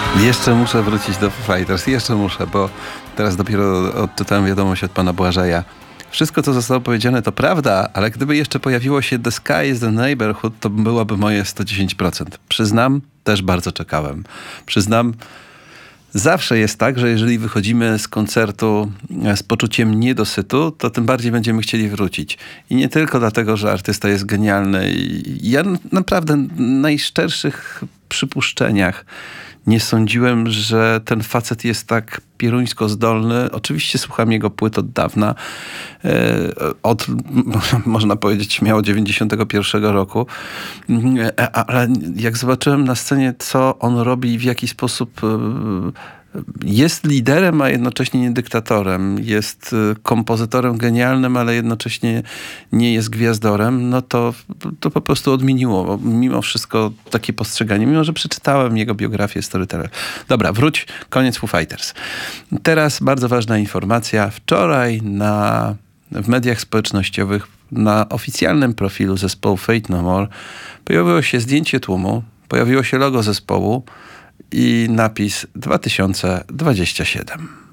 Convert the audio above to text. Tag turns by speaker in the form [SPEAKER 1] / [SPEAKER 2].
[SPEAKER 1] Jeszcze muszę wrócić do Foo Fighters. Jeszcze muszę, bo teraz dopiero odczytałem wiadomość od pana Błażeja. Wszystko, co zostało powiedziane, to prawda, ale gdyby jeszcze pojawiło się The Sky is the Neighborhood, to byłoby moje 110%. Przyznam, też bardzo czekałem. Przyznam, zawsze jest tak, że jeżeli wychodzimy z koncertu z poczuciem niedosytu, to tym bardziej będziemy chcieli wrócić. I nie tylko dlatego, że artysta jest genialny. Ja naprawdę w najszczerszych przypuszczeniach nie sądziłem, że ten facet jest tak pieruńsko zdolny. Oczywiście słucham jego płyt od dawna. Można powiedzieć, śmiało 91 roku. Ale jak zobaczyłem na scenie, co on robi i w jaki sposób jest liderem, a jednocześnie nie dyktatorem. Jest kompozytorem genialnym, ale jednocześnie nie jest gwiazdorem. No to po prostu odmieniło. Mimo wszystko takie postrzeganie. Mimo, że przeczytałem jego biografię Storyteller. Dobra, wróć. Koniec Foo Fighters. Teraz bardzo ważna informacja. Wczoraj w mediach społecznościowych na oficjalnym profilu zespołu Faith No More pojawiło się zdjęcie tłumu, pojawiło się logo zespołu i napis 2027.